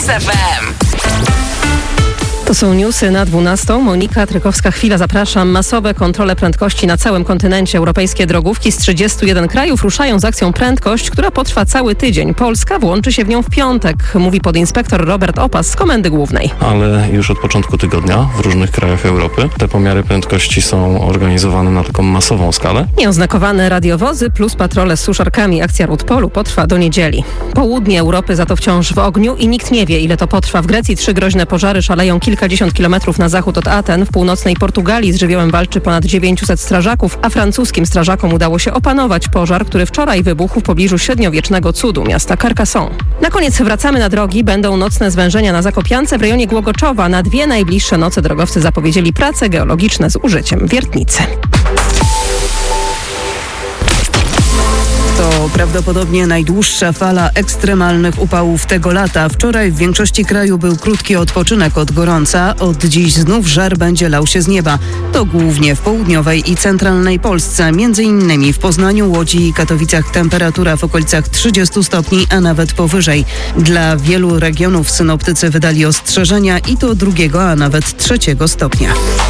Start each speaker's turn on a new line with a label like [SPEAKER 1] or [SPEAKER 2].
[SPEAKER 1] FM.
[SPEAKER 2] To są newsy na 12. Monika Trykowska-Chwila, zapraszam. Masowe kontrole prędkości na całym kontynencie. Europejskie drogówki z 31 krajów ruszają z akcją Prędkość, która potrwa cały tydzień. Polska włączy się w nią w piątek, mówi podinspektor Robert Opas z Komendy Głównej.
[SPEAKER 3] Ale już od początku tygodnia w różnych krajach Europy te pomiary prędkości są organizowane na taką masową skalę.
[SPEAKER 2] Nieoznakowane radiowozy plus patrole z suszarkami. Akcja Ród Polu potrwa do niedzieli. Południe Europy za to wciąż w ogniu i nikt nie wie, ile to potrwa. W Grecji 3 groźne pożary szaleją kilkadziesiąt kilometrów na zachód od Aten. W północnej Portugalii z żywiołem walczy ponad 900 strażaków, a francuskim strażakom udało się opanować pożar, który wczoraj wybuchł w pobliżu średniowiecznego cudu miasta Carcassonne. Na koniec wracamy na drogi. Będą nocne zwężenia na Zakopiance w rejonie Głogoczowa. Na 2 najbliższe noce drogowcy zapowiedzieli prace geologiczne z użyciem wiertnicy.
[SPEAKER 4] To prawdopodobnie najdłuższa fala ekstremalnych upałów tego lata. Wczoraj w większości kraju był krótki odpoczynek od gorąca. Od dziś znów żar będzie lał się z nieba. To głównie w południowej i centralnej Polsce. Między innymi w Poznaniu, Łodzi i Katowicach temperatura w okolicach 30 stopni, a nawet powyżej. Dla wielu regionów synoptycy wydali ostrzeżenia i to 2, a nawet 3 stopnia.